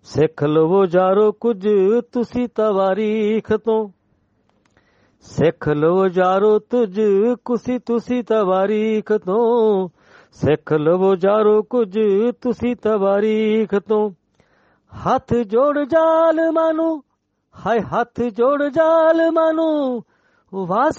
ਸਿੱਖ ਲਵੋ ਯਾਰੋ ਕੁਝ ਤੁਸੀਂ ਤਵਾਰੀਖ ਤੋਂ, ਸਿੱਖ ਲਵੋ ਯਾਰੋ ਤੁਸੀਂ ਤਵਾਰੀਖ ਤੋਂ, ਸਿੱਖ ਲਵੋ ਯਾਰੋ ਕੁਝ ਤੁਸੀਂ ਤਵਾਰੀਖ ਤੋਂ। ਹੱਥ ਜੋੜ ਜ਼ਾਲਮਾਂ ਨੂੰ, ਹਾਏ ਹੱਥ ਜੋੜ ਜ਼ਾਲਮਾਂ ਨੂੰ, ਵਾਸ